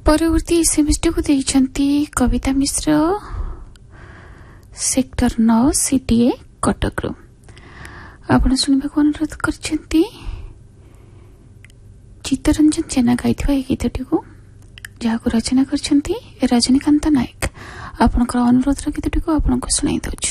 परवर्ती एसएमएसटी को देइछंती कविता मिश्र sector 9 CTA Cuttack रो आपण सुनिबाक अनुरोध करछंती। चित्तरंजन जेना गाइथिबा ए गीतटी को जहाको रचना करछंती रजनीकांत नायक। आपनकर अनुरोध रो गीतटी को आपनको सुनाई दउछु।